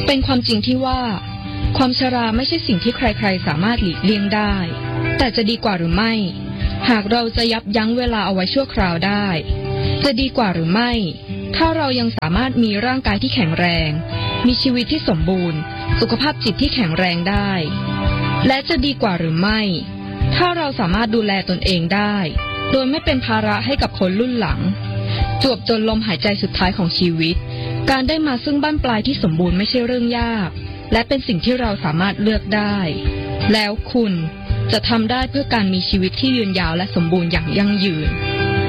เป็นความจริงที่ว่าความชราไม่ใช่สิ่งที่ใครๆสามารถหลีกเลี่ยงได้แต่จะดีกว่าหรือไม่หากเราจะยับยั้งเวลาเอาไว้ชั่วคราวได้จะดีกว่าหรือไม่ถ้าเรายังสามารถมีร่างกายที่แข็งแรงมีชีวิตที่สมบูรณ์สุขภาพจิตที่แข็งแรงได้และจะดีกว่าหรือไม่ถ้าเราสามารถดูแลตนเองได้โดยไม่เป็นภาระให้กับคนรุ่นหลังจวบจนลมหายใจสุดท้ายของชีวิตการได้มาซึ่งบั้นปลายที่สมบูรณ์ไม่ใช่เรื่องยากและเป็นสิ่งที่เราสามารถเลือกได้แล้วคุณจะทำได้เพื่อการมีชีวิตที่ยืนยาวและสมบูรณ์อย่างยั่งยืน